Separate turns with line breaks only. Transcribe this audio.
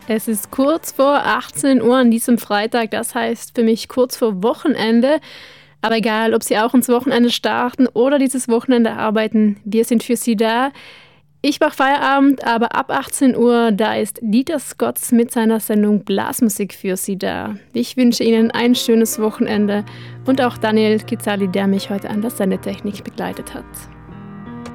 Es ist kurz vor 18 Uhr an diesem Freitag, das heißt für mich kurz vor Wochenende. Aber egal, ob Sie auch ins Wochenende starten oder dieses Wochenende arbeiten, wir sind für Sie da. Ich mache Feierabend, aber ab 18 Uhr, da ist Dieter Scotts mit seiner Sendung Blasmusik für Sie da. Ich wünsche Ihnen ein schönes Wochenende und auch Daniel Kizali, der mich heute an der Sendetechnik begleitet hat.